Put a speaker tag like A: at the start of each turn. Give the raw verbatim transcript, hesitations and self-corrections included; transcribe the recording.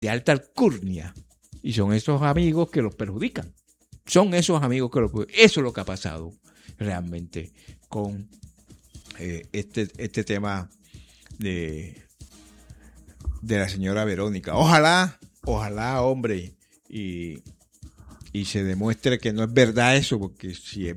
A: de alta alcurnia. Y son esos amigos que los perjudican. Son esos amigos que los perjudican. Eso es lo que ha pasado realmente con eh, este, este tema de, de la señora Verónica. Ojalá, ojalá, hombre, y, y se demuestre que no es verdad eso, porque si es